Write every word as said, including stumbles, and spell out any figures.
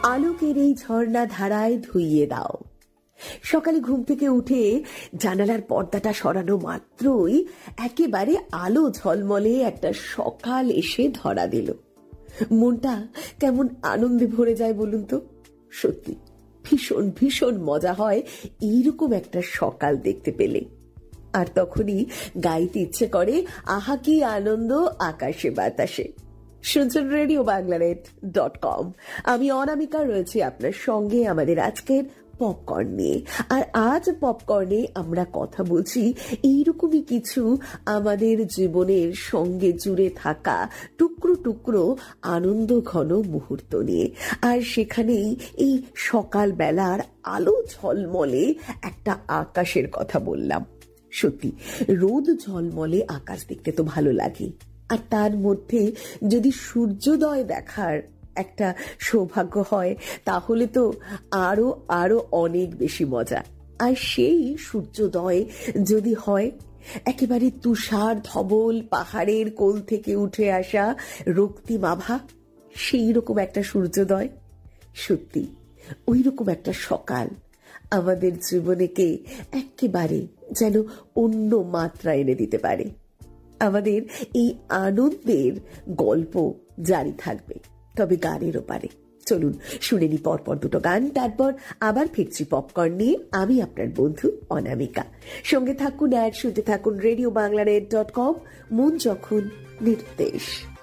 আলোকের এই ঝর্ণা ধারায় ধুইয়ে দাও। সকালে ঘুম থেকে উঠে জানালার পর্দাটা সরানো মাত্রই একেবারে আলো ঝলমলে একটা সকাল এসে ধরা দিল। মনটা কেমন আনন্দে ভরে যায় বলুন তো। সত্যি ভীষণ ভীষণ মজা হয় এইরকম একটা সকাল দেখতে পেলে। আর তখনই গাইতে ইচ্ছে করে, আহা কি আনন্দ আকাশে বাতাসে। শুনছেন রেডিও বাংলানেট ডট কম। আমি অনামিকা রয়েছি আপনার সঙ্গে আমাদের আজকের পপকর্ন নিয়ে। আর আজ পপকর্নে আমরা কথা বলছি এইরকমই কিছু আমাদের জীবনের সঙ্গে জুড়ে থাকা টুকরো টুকরো আনন্দ ঘন মুহূর্ত নিয়ে। আর সেখানেই এই সকাল বেলার আলো ঝলমলে একটা আকাশের কথা বললাম। সত্যি রোদ ঝলমলে আকাশ দেখতে তো ভালো লাগে, আর তার মধ্যে যদি সূর্যোদয় দেখার একটা সৌভাগ্য হয় তাহলে তো আরো আরো অনেক বেশি মজা। আর সেই সূর্যোদয় যদি হয় একেবারে তুষার ধবল পাহাড়ের কোল থেকে উঠে আসা রক্তিম আভা, সেই রকম একটা সূর্যোদয়, সত্যি ওই রকম একটা সকাল আমাদের জীবনেকে একেবারে যেন অন্য মাত্রা এনে দিতে পারে। আমাদের এই আনন্দের গল্প জারি থাকবে, তবে গানেরও পারে। চলুন শুনে নি পরপর দুটো গান, তারপর আবার ফিরছি পপকর্ন নিয়ে। আমি আপনার বন্ধু অনামিকা। সঙ্গে থাকুন আর শুনতে থাকুন রেডিও বাংলানেট ডট কম। মন যখন নির্দেশ।